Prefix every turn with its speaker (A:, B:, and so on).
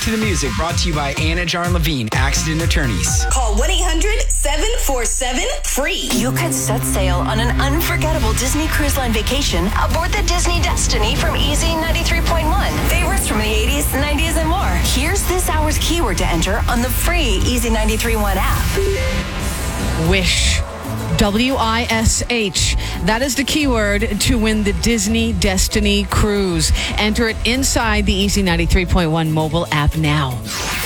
A: to the music, brought to you by Anna Jarn Levine, Accident Attorneys.
B: Call 1-800-747-FREE.
C: You could set sail on an unforgettable Disney Cruise Line vacation aboard the Disney Destiny from Easy 93.1. Favorites from the 80s, 90s, and more. Here's this hour's keyword to enter on the free Easy 93.1 app.
D: Wish. WISH. That is the keyword to win the Disney Destiny Cruise. Enter it inside the Easy 93.1 mobile app now.